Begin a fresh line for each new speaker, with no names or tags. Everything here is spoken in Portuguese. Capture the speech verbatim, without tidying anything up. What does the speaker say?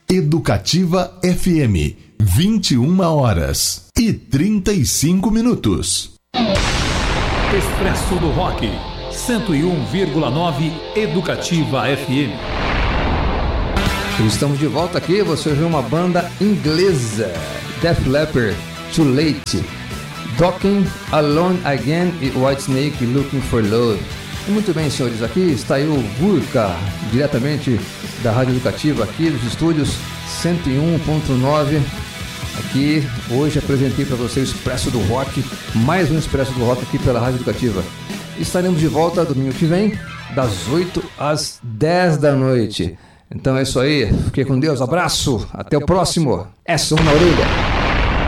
Educativa F M, vinte e uma horas e trinta e cinco minutos.
Expresso do Rock, cento e um vírgula nove Educativa F M.
Estamos de volta aqui, você ouviu uma banda inglesa, Def Leppard, Too Late, Talking Alone Again e Whitesnake, Looking for Love. Muito bem, senhores, aqui está aí o Gurka, diretamente da Rádio Educativa, aqui dos estúdios cento e um ponto nove. Aqui, hoje apresentei para você o Expresso do Rock, mais um Expresso do Rock aqui pela Rádio Educativa. Estaremos de volta domingo que vem, das oito às dez da noite. Então é isso aí, fique com Deus, abraço, até o próximo. É som na orelha.